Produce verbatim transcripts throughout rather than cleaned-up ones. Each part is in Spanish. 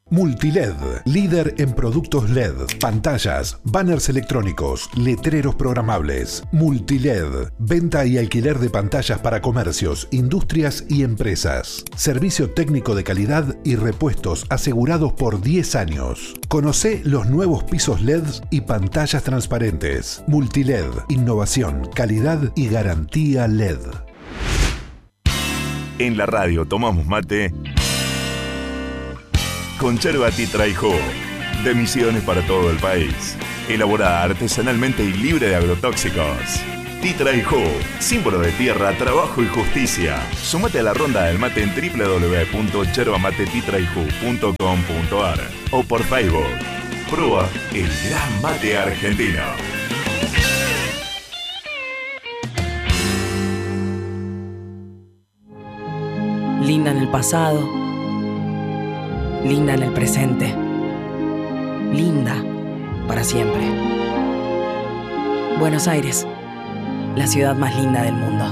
Multiled, líder en productos L E D, pantallas, banners electrónicos, letreros programables. Multiled, venta y alquiler de pantallas para comercios, industrias y empresas. Servicio técnico de calidad y repuestos asegurados por diez años. Conocé los nuevos pisos L E D y pantallas transparentes. Multiled, innovación, calidad y garantía L E D. En la radio tomamos mate con yerba Titra y Jugo, de Misiones para todo el país. Elaborada artesanalmente y libre de agrotóxicos. Titra y Jugo, símbolo de tierra, trabajo y justicia. Sumate a la ronda del mate en doble u doble u doble u punto yerba mate titra y jugo punto com punto a r o por Facebook. Prueba el gran mate argentino. Linda en el pasado, linda en el presente, linda para siempre. Buenos Aires, la ciudad más linda del mundo.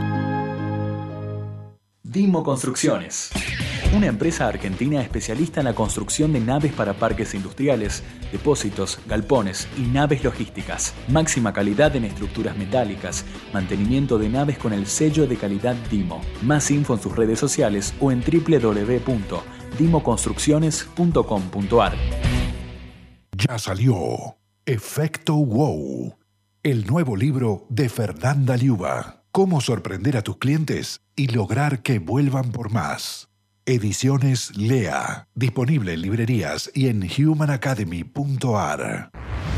Dimo Construcciones, una empresa argentina especialista en la construcción de naves para parques industriales, depósitos, galpones y naves logísticas. Máxima calidad en estructuras metálicas, mantenimiento de naves con el sello de calidad Dimo. Más info en sus redes sociales o en doble u doble u doble u punto dimo construcciones punto com punto a r. Ya salió Efecto Wow, el nuevo libro de Fernanda Liuba. Cómo sorprender a tus clientes y lograr que vuelvan por más. Ediciones Lea, disponible en librerías y en human academy punto a r.